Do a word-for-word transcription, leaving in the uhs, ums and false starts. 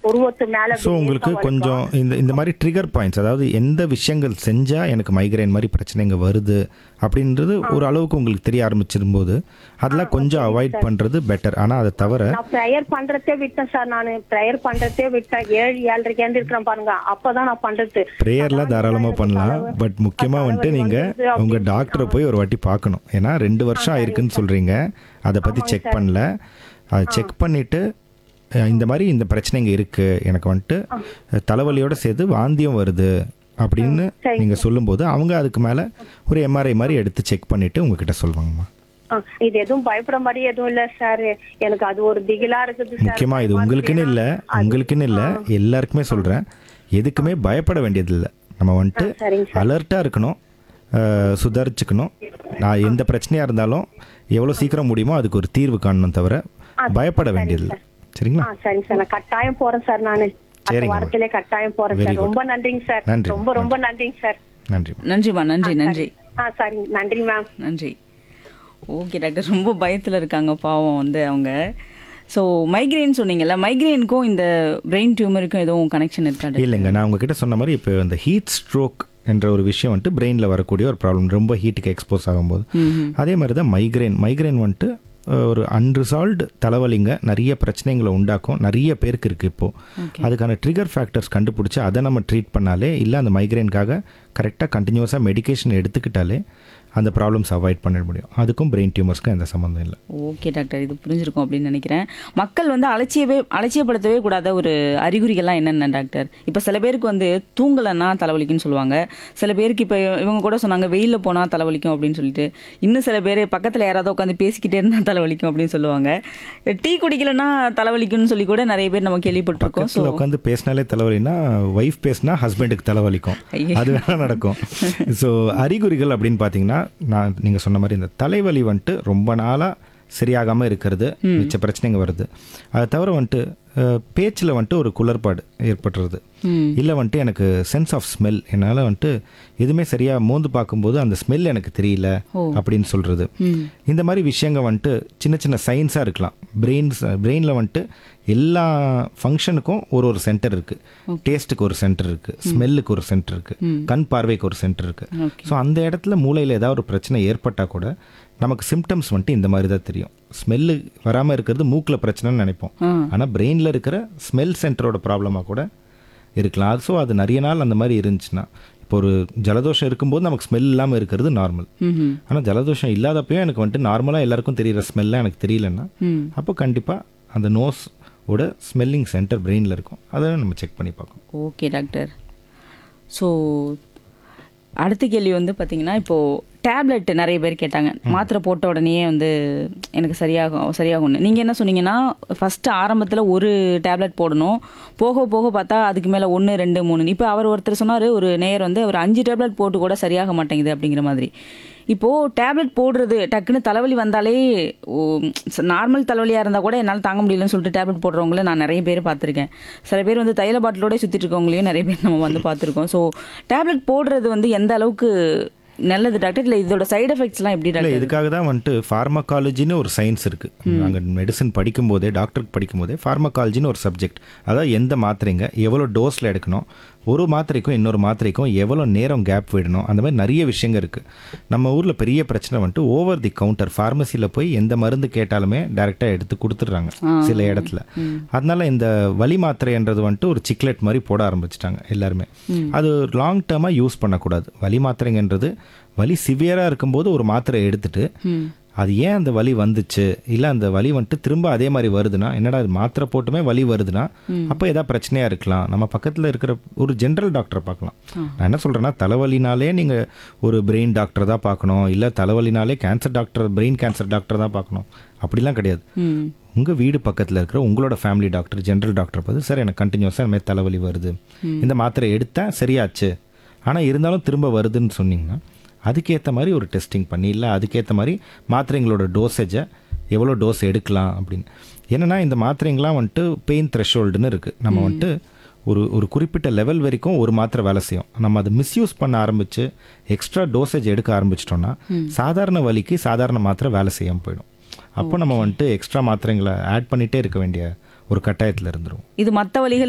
புருவத்து மேல ஸோ உங்களுக்கு கொஞ்சம் இந்த இந்த மாதிரி ட்ரிகர் பாயிண்ட்ஸ், அதாவது எந்த விஷயங்கள் செஞ்சால் எனக்கு மைக்ரைன் மாதிரி பிரச்சனைங்க வருது அப்படின்றது ஒரு அளவுக்கு உங்களுக்கு தெரிய ஆரம்பிச்சிரும்போது அதெல்லாம் கொஞ்சம் அவாய்ட் பண்ணுறது பெட்டர். ஆனால் அதை தவிர நான் ப்ரேயர் பண்றதே விட்டேன் சார். நான் ப்ரேயர் பண்றதே விட்டேன். ஏழு ஏழரைக்கு எழுந்திருக்கிறேன் பாருங்க, அப்பதான் நான் பண்றது. ப்ரேயர்லாம் தாராளமாக பண்ணலாம். பட் முக்கியமாக வந்துட்டு நீங்கள் உங்கள் டாக்டரை போய் ஒரு வாட்டி பார்க்கணும். ஏன்னா ரெண்டு வருஷம் ஆயிருக்குன்னு சொல்கிறீங்க, அதை பற்றி செக் பண்ணல. அதை செக் பண்ணிவிட்டு இந்த மாதிரி இந்த பிரச்சனைங்க இருக்குது, எனக்கு வந்துட்டு தலைவலியோட சேர்த்து வாந்தியம் வருது அப்படின்னு நீங்கள் சொல்லும்போது அவங்க அதுக்கு மேலே ஒரு எம்ஆர்ஐ மாதிரி எடுத்து செக் பண்ணிவிட்டு உங்ககிட்ட சொல்லுவாங்கம்மா. இது எதுவும் பயப்பட மாதிரி எதுவும் இல்ல சார். எனக்கு அது ஒரு திகிலா இருக்குது சார். முக்கியமா இது உங்களுக்குன்னு இல்லை, உங்களுக்குன்னு இல்லை, எல்லாருக்குமே சொல்கிறேன். எதுக்குமே பயப்பட வேண்டியது இல்லை. நம்ம வந்துட்டு அலர்ட்டாக இருக்கணும், சுதாரிச்சுக்கணும். நான் எந்த பிரச்சனையாக இருந்தாலும் எவ்வளோ சீக்கிரம் முடியுமோ அதுக்கு ஒரு தீர்வு காணணும், தவிர பயப்பட வேண்டியதில்லை. சரிங்களா? சரிங்க சார், நான் கட்டாயம் போறேன் சார். நான் வாரத்திலே கட்டாயம் போறேன் சார். ரொம்ப நன்றிங்க சார். ரொம்ப ரொம்ப நன்றிங்க சார். நன்றி நன்றிமா. நன்றி நன்றி. ஆ சரிங்க, நன்றி மேம். நன்றி. ஓகே டாக்டர், ரொம்ப பயத்தில் இருக்காங்க பாவம் வந்து அவங்க. ஸோ மைக்ரெயின் சொன்னீங்கல்ல, மைக்ரெயினுக்கும் இந்த பிரெயின் டியூமருக்கும் எதுவும் கனெக்ஷன் இருக்கா? இல்லைங்க, நான் உங்ககிட்ட சொன்ன மாதிரி இப்போ இந்த ஹீட் ஸ்ட்ரோக் என்ற ஒரு விஷயம் வந்துட்டு பிரெயினில் வரக்கூடிய ஒரு ப்ராப்ளம், ரொம்ப ஹீட்டுக்கு எக்ஸ்போஸ் ஆகும்போது. அதே மாதிரி தான் மைக்ரெயின். மைக்ரெயின் வந்துட்டு ஒரு அன்ரிசால்வ்டு தலைவலிங்க, நிறைய பிரச்சனைகளை உண்டாக்கும், நிறைய பேருக்கு இருக்குது இப்போது. அதுக்கான ட்ரிகர் ஃபேக்டர்ஸ் கண்டுபிடிச்சி அதை நம்ம ட்ரீட் பண்ணாலே, இல்லை அந்த மைக்ரெயின்காக கரெக்டாக கண்டினியூஸாக மெடிக்கேஷன் எடுத்துக்கிட்டாலே அந்த ப்ராப்ளம்ஸ் அவாய்ட் பண்ண முடியும். அதுக்கும் பிரெயின் டியூமர்ஸ்க்கும் எந்த சம்மந்தம் இல்லை. ஓகே டாக்டர், இது புரிஞ்சிருக்கும் அப்படின்னு நினைக்கிறேன். மக்கள் வந்து அலட்சியவே அலட்சியப்படுத்தவே கூடாத ஒரு அறிகுறிகள்லாம் என்னென்ன டாக்டர்? இப்போ சில பேருக்கு வந்து தூங்கலைன்னா தலைவலிக்குன்னு சொல்லுவாங்க. சில பேருக்கு இப்போ இவங்க கூட சொன்னாங்க வெயிலில் போனால் தலைவலிக்கும் அப்படின்னு சொல்லிட்டு. இன்னும் சில பேர் பக்கத்தில் யாராவது உட்காந்து பேசிக்கிட்டே இருந்தால் தலைவலிக்கும் அப்படின்னு சொல்லுவாங்க. டீ குடிக்கலைன்னா தலைவலிக்கும்னு சொல்லி கூட நிறைய பேர் நம்ம கேள்விப்பட்டிருக்கோம். ஸோ உட்காந்து பேசினாலே தலைவலினா, ஒய்ஃப் பேசினா ஹஸ்பண்டுக்கு தலைவலிக்கும், அது வேணா நடக்கும். ஸோ அறிகுறிகள் அப்படின்னு பார்த்தீங்கன்னா, நான் நீங்கள் சொன்ன மாதிரி இந்த தலைவலி வந்துட்டு ரொம்ப நாளாக சரியாகாமல் இருக்கிறது, மிச்ச பிரச்சனைங்க வருது. அதை தவிர வந்துட்டு பேச்சில் வந்துட்டு ஒரு குளறுபாடு ஏற்பட்டுறது, இல்லை வந்துட்டு எனக்கு சென்ஸ் ஆஃப் ஸ்மெல், என்னால் வந்துட்டு எதுவுமே சரியாக மோந்து பார்க்கும்போது அந்த ஸ்மெல் எனக்கு தெரியல அப்படின்னு சொல்கிறது. இந்த மாதிரி விஷயங்கள் வந்துட்டு சின்ன சின்ன சயின்ஸாக இருக்கலாம். பிரெயின்ஸ் பிரெயினில் வந்துட்டு எல்லா ஃபங்க்ஷனுக்கும் ஒரு ஒரு சென்டர் இருக்குது. டேஸ்ட்டுக்கு ஒரு சென்டர் இருக்குது, ஸ்மெல்லுக்கு ஒரு சென்டர் இருக்குது, கண் பார்வைக்கு ஒரு சென்டர் இருக்குது. ஸோ அந்த இடத்துல மூளையில் ஏதாவது ஒரு பிரச்சனை ஏற்பட்டால் கூட நமக்கு சிம்டம்ஸ் வந்துட்டு இந்த மாதிரி தான் தெரியும். ஸ்மெல்லு வராமல் இருக்கிறது மூக்கில் பிரச்சனைன்னு நினைப்போம், ஆனால் பிரெயினில் இருக்கிற ஸ்மெல் சென்டரோட ப்ராப்ளமாக கூட இருக்கலாம். ஸோ அது நிறைய நாள் அந்த மாதிரி இருந்துச்சுன்னா, இப்போ ஒரு ஜலதோஷம் இருக்கும்போது நமக்கு ஸ்மெல் இல்லாமல் இருக்கிறது நார்மல். ஆனால் ஜலதோஷம் இல்லாதப்பையும் எனக்கு வந்துட்டு நார்மலாக எல்லாருக்கும் தெரிகிற ஸ்மெல்லாம் எனக்கு தெரியலன்னா, அப்போ கண்டிப்பாக அந்த நோஸ் ஓட ஸ்மெல்லிங் சென்டர் பிரெயினில் இருக்கும். அதை நம்ம செக் பண்ணி பார்க்கணும். Okay doctor. ஸோ அடுத்த கேள்வி வந்து பார்த்தீங்கன்னா, இப்போது டேப்லெட் நிறைய பேர் கேட்டாங்க. மாத்திரை போட்ட உடனே வந்து எனக்கு சரியாகும் சரியாகும்னு. நீங்கள் என்ன சொன்னீங்கன்னா, ஃபஸ்ட்டு ஆரம்பத்தில் ஒரு டேப்லெட் போடணும், போக போக பார்த்தா அதுக்கு மேலே ஒன்று ரெண்டு மூணு. இப்போ அவர் ஒருத்தர் சொன்னார், ஒரு நேயர் வந்து ஒரு அஞ்சு டேப்லெட் போட்டு கூட சரியாக மாட்டேங்குது அப்படிங்கிற மாதிரி. இப்போது டேப்லெட் போடுறது டக்குன்னு தலைவலி வந்தாலே, நார்மல் தலைவலியாக இருந்தால் கூட என்னால் தாங்க முடியலன்னு சொல்லிட்டு டேப்லெட் போடுறவங்கள நான் நிறைய பேர் பார்த்துருக்கேன். சில பேர் வந்து தைல பாட்டிலோட சுற்றிட்டு இருக்கவங்களையும் நிறைய பேர் நம்ம வந்து பார்த்துருக்கோம். ஸோ டேப்லெட் போடுறது வந்து எந்த அளவுக்கு நல்லது டாக்டர், இல்லை இதோட சைடு எஃபெக்ட்ஸ்லாம் எப்படி டாக்டர்? இதுக்காக தான் வந்துட்டு ஃபார்மகாலஜின்னு ஒரு சயின்ஸ் இருக்குது. நாங்கள் மெடிசன் படிக்கும்போதே, டாக்டருக்கு படிக்கும்போதே ஃபார்மகாலஜின்னு ஒரு சப்ஜெக்ட். அதாவது எந்த மாத்திரைங்க எவ்வளோ டோஸில் எடுக்கணும், ஒரு மாத்திரைக்கும் இன்னொரு மாத்திரைக்கும் எவ்வளோ நேரம் கேப் விடணும், அந்த மாதிரி நிறைய விஷயங்கள் இருக்குது. நம்ம ஊரில் பெரிய பிரச்சனை வந்துட்டு ஓவர் தி கவுண்டர், ஃபார்மசியில் போய் எந்த மருந்து கேட்டாலுமே டைரெக்டாக எடுத்து கொடுத்துட்றாங்க சில இடத்துல. அதனால இந்த வலி மாத்திரைன்றது வந்துட்டு ஒரு சிக்லெட் மாதிரி போட ஆரம்பிச்சிட்டாங்க எல்லாருமே. அது லாங் டேர்மாக யூஸ் பண்ணக்கூடாது. வலி மாத்திரைங்கன்றது வலி சிவியராக இருக்கும்போது ஒரு மாத்திரை எடுத்துட்டு, அது ஏன் அந்த வலி வந்துச்சு, இல்லை அந்த வலி வந்துட்டு திரும்ப அதே மாதிரி வருதுன்னா, என்னடா அது மாத்திரை போட்டுமே வலி வருதுன்னா அப்போ ஏதாவது பிரச்சனையாக இருக்கலாம், நம்ம பக்கத்தில் இருக்கிற ஒரு ஜென்ரல் டாக்டரை பார்க்கலாம். நான் என்ன சொல்கிறேன்னா, தலைவலினாலே நீங்கள் ஒரு பிரெயின் டாக்டர் தான் பார்க்கணும், இல்லை தலைவலினாலே cancer doctor, brain cancer doctor தான் பார்க்கணும், அப்படிலாம் கிடையாது. உங்கள் வீடு பக்கத்தில் இருக்கிற உங்களோட ஃபேமிலி டாக்டர், ஜென்ரல் டாக்டர் பார்த்து, சார் எனக்கு கண்டினியூஸாக இந்த மாதிரி தலைவலி வருது, இந்த மாத்திரை எடுத்தேன் சரியாச்சு, ஆனால் இருந்தாலும் திரும்ப வருதுன்னு சொன்னீங்கன்னா அதுக்கேற்ற மாதிரி ஒரு டெஸ்டிங் பண்ணி, இல்லை அதுக்கேற்ற மாதிரி மாத்திரைங்களோட டோசேஜை எவ்வளோ டோஸ் எடுக்கலாம் அப்படின்னு. என்னென்னா இந்த மாத்திரைங்களாம் வந்துட்டு பெயின் த்ரெஷோல்டுன்னு இருக்குது. நம்ம வந்துட்டு ஒரு ஒரு குறிப்பிட்ட லெவல் வரைக்கும் ஒரு மாத்திரை வேலை செய்யும். நம்ம அதை மிஸ்யூஸ் பண்ண ஆரம்பித்து எக்ஸ்ட்ரா டோசேஜ் எடுக்க ஆரம்பிச்சிட்டோன்னா சாதாரண வலிக்கு சாதாரண மாத்திரை வேலை செய்யாமல் போயிடும். அப்போ நம்ம வந்துட்டு எக்ஸ்ட்ரா மாத்திரைங்களை ஆட் பண்ணிகிட்டே இருக்க வேண்டிய ஒரு கட்டாயத்தில் இருந்துரும். இது மற்ற வலிகள்